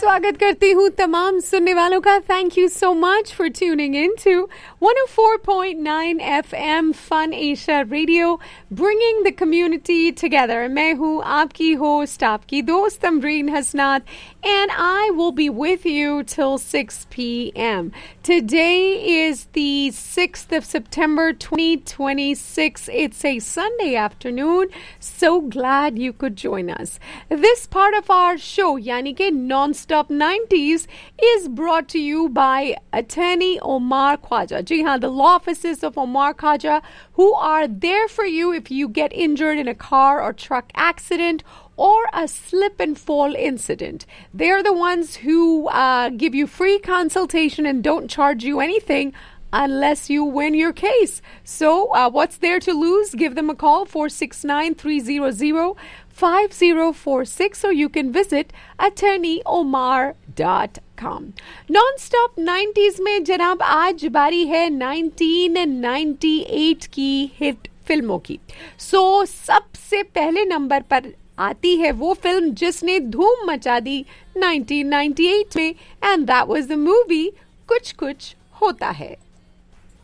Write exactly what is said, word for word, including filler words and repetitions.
स्वागत करती हूँ तमाम सुनने वालों का. Thank you so much for tuning in to one oh four point nine F M Fun Asia Radio, bringing the community together. मैं हूँ आपकी होस्ट, आपकी दोस्त तमरीन हसनात, and I will be with you till six p.m. Today is the sixth of September twenty twenty-six. It's a Sunday afternoon. So glad you could join us. This part of our show, यानी कि Non-Stop nineties, is brought to you by Attorney Omar Khwaja. जी हाँ, the law offices of Omar Khwaja, who are there for you if you get injured in a car or truck accident or a slip and fall incident. They're the ones who uh, give you free consultation and don't charge you anything unless you win your case. So uh, what's there to lose? Give them a call, four six nine, three hundred, five oh four six, or you can visit attorney omar dot com. Non-Stop nineties में जनाब आज बारी है nineteen ninety-eight की hit फिल्मों की. सो so, सबसे पहले नंबर पर आती है वो फिल्म जिसने धूम मचा दी nineteen ninety-eight में, and that was the movie कुछ कुछ होता है.